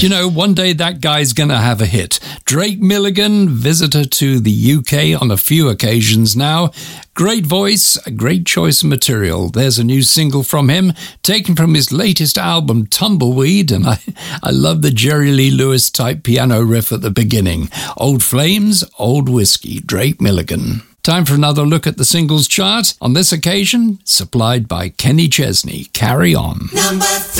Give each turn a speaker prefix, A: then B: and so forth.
A: You know, one day that guy's going to have a hit. Drake Milligan, visitor to the UK on a few occasions now. Great voice, a great choice of material. There's a new single from him, taken from his latest album, Tumbleweed, and I love the Jerry Lee Lewis type piano riff at the beginning. Old Flames, Old Whiskey, Drake Milligan. Time for another look at the singles chart. On this occasion, supplied by Kenny Chesney. Carry On.
B: Number 3.